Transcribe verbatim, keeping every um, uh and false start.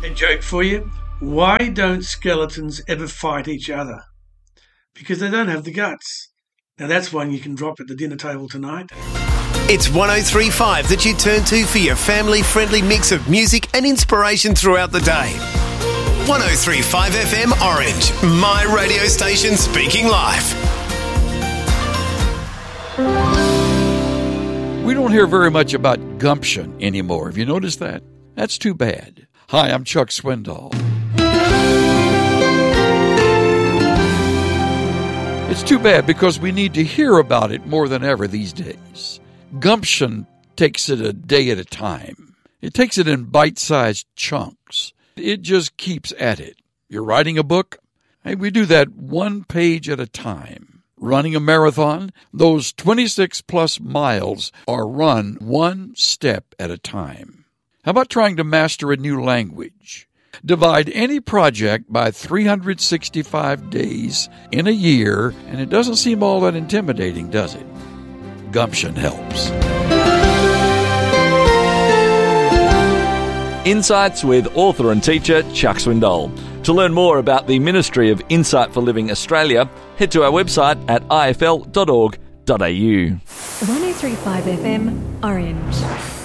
A joke for you. Why don't skeletons ever fight each other? Because they don't have the guts. Now that's one you can drop at the dinner table tonight. It's one oh three point five that you turn to for your family-friendly mix of music and inspiration throughout the day. one oh three point five F M Orange, my radio station speaking life. We don't hear very much about gumption anymore. Have you noticed that? That's too bad. Hi, I'm Chuck Swindoll. It's too bad because we need to hear about it more than ever these days. Gumption takes it a day at a time. It takes it in bite-sized chunks. It just keeps at it. You're writing a book? Hey, we do that one page at a time. Running a marathon? Those twenty-six plus miles are run one step at a time. How about trying to master a new language? Divide any project by three hundred sixty-five days in a year, and it doesn't seem all that intimidating, does it? Gumption helps. Insights with author and teacher Chuck Swindoll. To learn more about the Ministry of Insight for Living Australia, head to our website at i f l dot org dot a u. one oh three point five F M Orange.